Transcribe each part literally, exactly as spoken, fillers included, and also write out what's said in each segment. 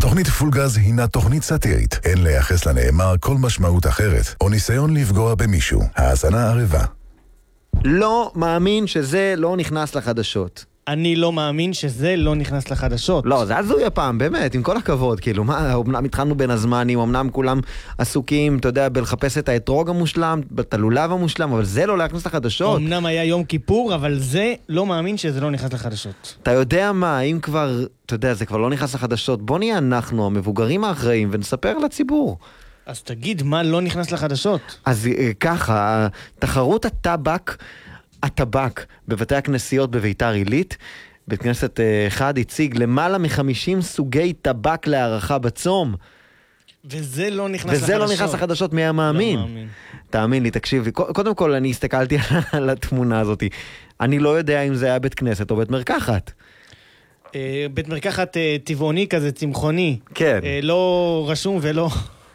התוכנית פולגז הינה תוכנית סאטירית. אין לייחס לנאמר כל משמעות אחרת, או ניסיון לפגוע במישהו. האזנה ערבה. לא מאמין שזה לא נכנס לחדשות. אני לא מאמין שזה לא נכנס לחדשות. לא, זה הזוי הפעם, באמת, עם כל הכבוד, כאילו, מה, אמנם התחלנו בין הזמנים, אמנם כולם עסוקים, אתה יודע, בלחפש את האתרוג המושלם, את הלולב המושלם, אבל זה לא להכנס לחדשות. אמנם היה יום כיפור, אבל זה לא מאמין שזה לא נכנס לחדשות. אתה יודע מה, אם כבר, אתה יודע, זה כבר לא נכנס לחדשות, בוא נהיה אנחנו, המבוגרים האחראים, ונספר לציבור. אז תגיד, מה לא נכנס לחדשות? אז ככה, תחרות הטבק, הטבק בבתי הכנסיות בביתר עילית, בית כנסת אחד הציג למעלה מחמישים סוגי טבק להערכה בצום. וזה לא נכנס וזה לחדשות. לא נכנס לחדשות, מי המאמין? לא מאמין. תאמין לי, תקשיב, קודם כל אני הסתכלתי על התמונה הזאת. אני לא יודע אם זה היה בית כנסת או בית מרקחת. אה, בית מרקחת אה, טבעוני כזה, צמחוני. כן. אה, לא רשום ולא...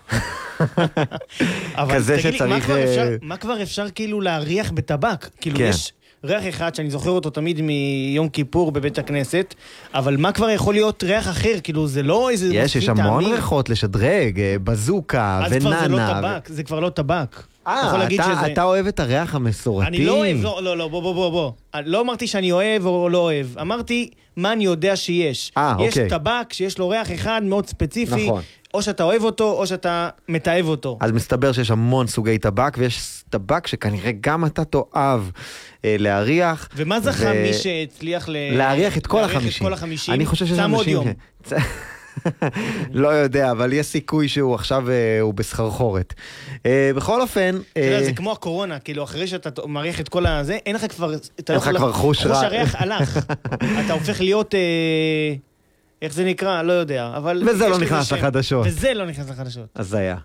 כזה תגיד לי, שצריך... מה כבר אפשר, מה כבר אפשר כאילו להריח בטבק? כאילו כן. יש ריח אחד שאני זוכר אותו תמיד מיום כיפור בבית הכנסת, אבל מה כבר יכול להיות ריח אחר? כאילו זה לא איזה... יש, יש המון ריחות לשדרג, בזוקה אז וננה. כבר זה לא טבק, זה כבר לא טבק. אה, אתה, אתה אוהב את הריח המסורתי? אני לא אוהב, לא, לא, לא, בוא, בוא, בוא, בוא. לא אמרתי שאני אוהב או לא אוהב, אמרתי מה אני יודע שיש. אה, יש אוקיי. טבק שיש לו ריח אחד מאוד ספציפי, נכון. או שאתה אוהב אותו, או שאתה מתאהב אותו. אז מסתבר שיש המון סוגי טבק, ויש טבק שכנראה גם אתה תאהב אה, להריח. ומה זכה ו... מי שהצליח ל... להריח את כל החמישים. את כל החמישים? אני חושב שיש אנשים... ש... לא יודע, אבל יש סיכוי שהוא עכשיו אה, הוא בסחרחורת. אה, בכל אופן... אתה יודע, אה... זה כמו הקורונה, כאילו אחרי שאתה מריח את כל הזה, אין לך כבר... אין לך כבר חוש רע. חוש הריח הלך. אתה הופך להיות... אה... איך זה נקרא? לא יודע, אבל... וזה לא נכנס לחדשות. וזה לא נכנס לחדשות. אז זה היה.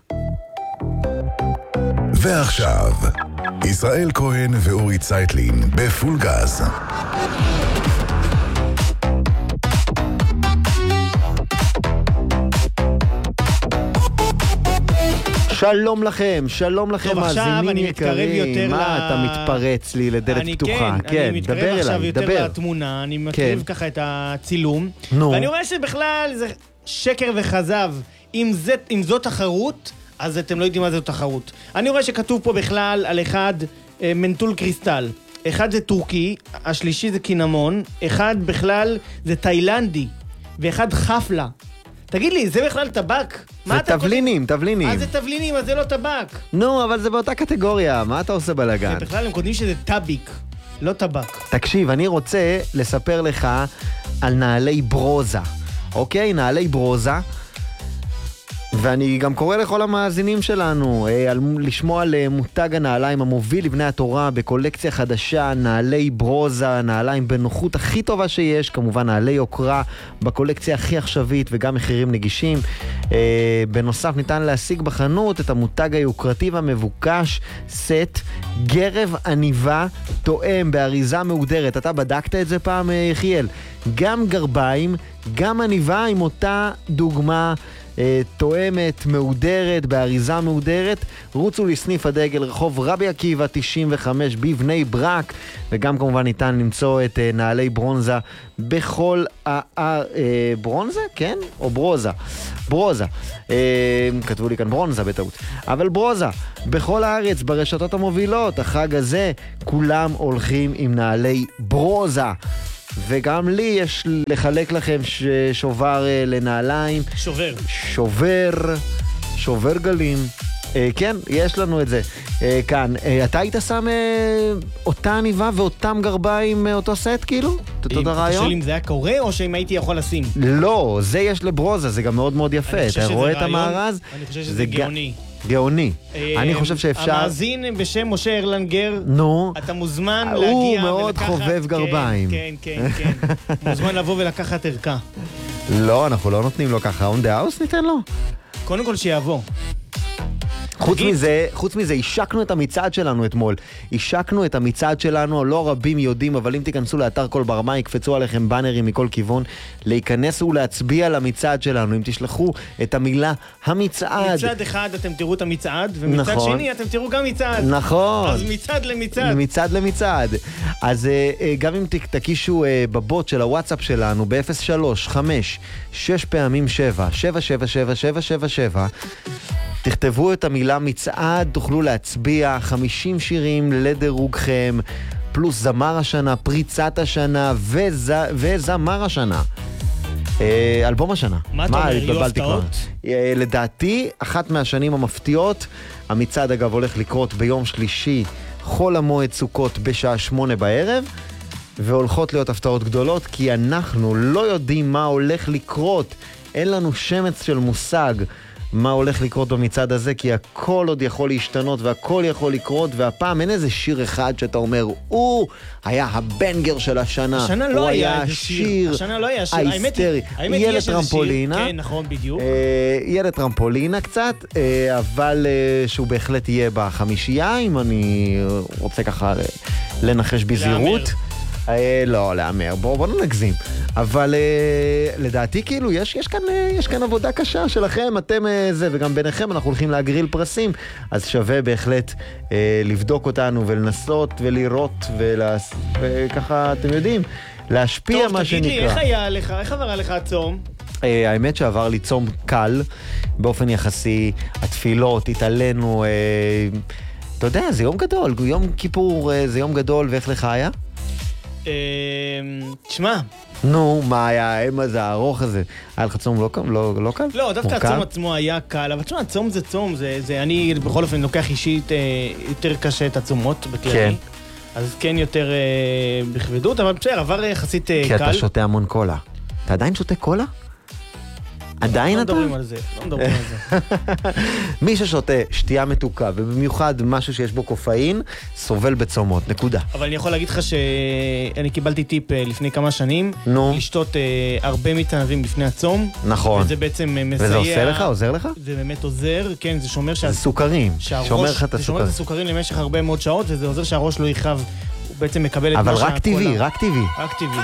ועכשיו, ישראל כהן ואורי צייטלין בפול גז. שלום לכם, שלום לכם, מאזינים יקרים. מה ל... אתה מתפרץ לי לדלת אני פתוחה? כן, כן, אני מתקרב דבר עכשיו אליי, יותר דבר. לתמונה, אני מקריב כן. ככה את הצילום, נו. ואני רואה שבכלל זה שקר וחזב. אם, זה, אם זו תחרות, אז אתם לא יודעים מה זו תחרות. אני רואה שכתוב פה בכלל על אחד אה, מנטול קריסטל. אחד זה טורקי, השלישי זה קינמון, אחד בכלל זה תאילנדי, ואחד חפלה. תגיד לי, זה בכלל טבק? זה תבלינים, תבלינים. אז זה תבלינים, אז זה לא טבק. נו, אבל זה באותה קטגוריה, מה אתה עושה בלגן? ובכלל הם כותבים שזה טביק, לא טבק. תקשיב, אני רוצה לספר לך על נעלי ברוזה, אוקיי? נעלי ברוזה, ואני גם קורא לכל המאזינים שלנו אה, על, לשמוע על אה, מותג הנעליים המוביל לבני התורה בקולקציה חדשה, נעלי ברוזה, נעליים בנוחות הכי טובה שיש, כמובן נעלי יוקרה בקולקציה הכי עכשווית וגם מחירים נגישים. אה, בנוסף ניתן להשיג בחנות את המותג היוקרתי והמבוקש, סט גרב עניבה תואם באריזה מהודרת. אתה בדקת את זה פעם, אה, יחיאל? גם גרביים, גם עניבה עם אותה דוגמה תואמת, מהודרת, באריזה מהודרת. רוצו לסניף הדגל רחוב רבי עקיבא תשעים וחמש בבני ברק, וגם כמובן ניתן למצוא את נעלי ברונזה בכל ה... ברונזה? כן? או ברוזה? ברוזה. כתבו לי כאן ברונזה בטעות. אבל ברוזה. בכל הארץ, ברשתות המובילות, החג הזה, כולם הולכים עם נעלי ברוזה. וגם לי יש לחלק לכם שובר לנעליים. שובר. שובר, שובר גלים. אה, כן, יש לנו את זה. אה, כאן, אה, אתה היית שם אה, אותה עניבה ואותם גרביים, אה, אותו סט כאילו? את אותו הרעיון? אתה שואל אם זה היה קורה או שאם הייתי יכול לשים? לא, זה יש לברוזה, זה גם מאוד מאוד יפה. אתה רואה את המארז? אני חושב שזה גאוני. גאוני. אני חושב שאפשר... המאזין בשם משה ארלנגר, נו, אתה מוזמן להגיע הוא ולקחת... מאוד חובב גרביים. כן, כן, כן, כן. מוזמן לבוא ולקחת ערכה. לא, אנחנו לא נותנים לו ככה. on the house ניתן לו? קודם כל שיבוא. חוץ תגיד. מזה, חוץ מזה, השקנו את המצעד שלנו אתמול. השקנו את המצעד שלנו, לא רבים יודעים, אבל אם תיכנסו לאתר כל ברמה, יקפצו עליכם בנרים מכל כיוון, להיכנס ולהצביע למצעד שלנו. אם תשלחו את המילה המצעד. מצד אחד אתם תראו את המצעד, ומצד נכון. שני אתם תראו גם מצעד. נכון. אז מצד למצד. מצעד למצעד. אז אה, אה, גם אם ת- תקישו אה, בבוט של הוואטסאפ שלנו ב-אפס שלוש חמש שש פעמים שבע שבע שבע שבע שבע שבע שבע, תכתבו את המילה מצעד, תוכלו להצביע חמישים שירים לדרוגכם, פלוס זמר השנה, פריצת השנה וז... וזמר השנה. אה, אלבום השנה. מה אתה אומר, יהיו התבלבלתי כבר. הפתעות? אה, לדעתי, אחת מהשנים המפתיעות. המצעד אגב הולך לקרות ביום שלישי, חול המועד סוכות בשעה שמונה בערב, והולכות להיות הפתעות גדולות, כי אנחנו לא יודעים מה הולך לקרות. אין לנו שמץ של מושג מה הולך לקרות במצעד הזה, כי הכל עוד יכול להשתנות והכל יכול לקרות, והפעם אין איזה שיר אחד שאתה אומר, הוא היה הבנגר של השנה. השנה לא הוא היה איזה שיר. השנה לא היה שיר. האמת היא- ההיסטרי. האמת ילד יש איזה שיר. טרמפולינה. כן, נכון, בדיוק. אה, ילד טרמפולינה קצת, אה, אבל אה, שהוא בהחלט יהיה בחמישייה, אם אני רוצה ככה לנחש בזהירות. אה, לא, לאמר, בואו בוא לא נגזים. אבל אה, לדעתי כאילו יש, יש, כאן, אה, יש כאן עבודה קשה שלכם, אתם אה, זה, וגם ביניכם אנחנו הולכים להגריל פרסים, אז שווה בהחלט אה, לבדוק אותנו ולנסות ולראות ולה, וככה, אתם יודעים, להשפיע טוב, מה תגיד שנקרא. לי, איך היה לך, איך עבר עליך הצום? אה, האמת שעבר לי צום קל, באופן יחסי, התפילות, התעלינו, אה, אתה יודע, זה יום גדול, יום כיפור אה, זה יום גדול, ואיך לך היה? אה, תשמע, נו, מה היה, מה זה הארוך הזה? היה לך צום לא, לא, לא קל? לא, דווקא מורכב? הצום עצמו היה קל, אבל תשמע, צום זה צום, זה, זה אני בכל אופן לוקח אישית אה, יותר קשה את הצומות בכללי. כן. אז כן יותר אה, בכבדות, אבל בסדר, עבר יחסית אה, כי קל. אתה שותה המון קולה. אתה עדיין שותה קולה? עדיין לא אתה? מדברים על זה, לא מדברים על זה. מי ששותה שתייה מתוקה, ובמיוחד משהו שיש בו קופאין, סובל בצומות, נקודה. אבל אני יכול להגיד לך שאני קיבלתי טיפ אה, לפני כמה שנים, נו. לשתות אה, הרבה מיץ ענבים לפני הצום. נכון. וזה בעצם אה, מסייע. וזה עושה לך? עוזר לך? זה באמת עוזר, כן, זה שומר שה... זה סוכרים. שהראש... שומר לך את זה שומר את הסוכרים. הסוכרים למשך הרבה מאוד שעות, וזה עוזר שהראש לא יכאב. הוא בעצם מקבל את אבל מה רק שהקולה- טבעי, רק טבעי. רק טבעי.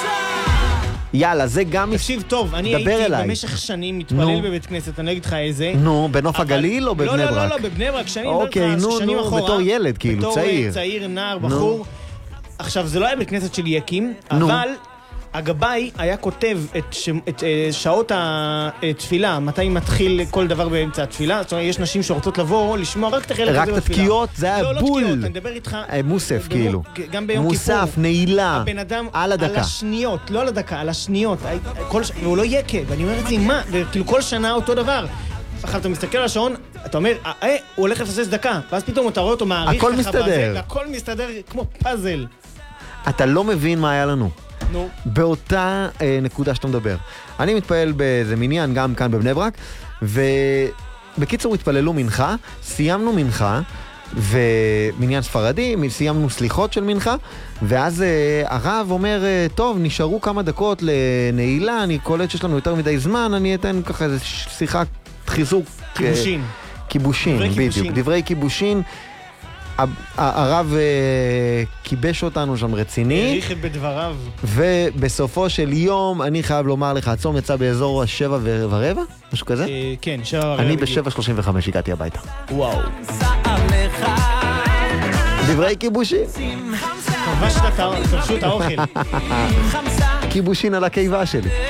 יאללה, זה גם... תקשיב טוב, אני דבר הייתי אליי. במשך שנים מתפלל נו. בבית כנסת, אני אגיד לך איזה. נו, בנוף אבל- הגליל או בבני לא, ברק? לא, לא, לא, בבני ברק, שנים, אוקיי, לא, נו, שנים נו, אחורה. בתור ילד, כאילו, בתור צעיר. אה, צעיר, נער, נו. בחור. עכשיו, זה לא היה בית כנסת של יקים, נו. אבל הגבאי היה כותב את, ש... את אה, שעות התפילה, מתי מתחיל כל דבר באמצע התפילה. זאת אומרת, יש נשים שרוצות לבוא, לשמוע רק את החלק רק הזה את התקיעות? זה היה לא, לא בול. תקיעות, אני מדבר איתך... אה, מוסף, במו- כאילו. גם ביום כיפור. מוסף, נעילה. הבן אדם על הדקה. על השניות, לא על הדקה, על השניות. כל ש... והוא לא יקה, ואני אומר את זה, מה? וכאילו כל שנה אותו דבר. עכשיו אתה מסתכל על השעון, אתה אומר, אה, הוא הולך לפסס דקה, ואז פתאום אתה רואה אותו מעריך הכל לך מסתדר. בזה, והכל מסתדר כמו פאזל. אתה לא מבין מה היה לנו. נו. באותה אה, נקודה שאתה מדבר. אני מתפעל באיזה מניין, גם כאן בבני ברק, ובקיצור התפללו מנחה, סיימנו מנחה, ומניין ספרדי, סיימנו סליחות של מנחה, ואז אה, הרב אומר, אה, טוב, נשארו כמה דקות לנעילה, אני קולט שיש לנו יותר מדי זמן, אני אתן ככה איזו שיחת חיזוק. כיבושין. אה, כיבושין, דברי בדיוק. כיבושין. דברי כיבושין. ה- הרב אה, קיבש אותנו שם רציני. העריך את בדבריו. ובסופו של יום, אני חייב לומר לך, הצום יצא באזור השבע ו- ורבע, משהו כזה? אה, כן, שבע אני בדיוק. בשבע שלושים וחמש הגעתי הביתה. וואו. דברי כיבושין. כבשת את האוכל. כיבושין על הקיבה שלי.